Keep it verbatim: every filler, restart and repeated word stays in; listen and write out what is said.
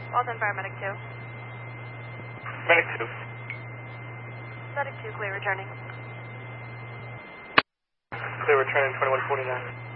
Walton Fire, Medic two. Medic two. Medic two, clear returning. Clear returning twenty-one forty-nine.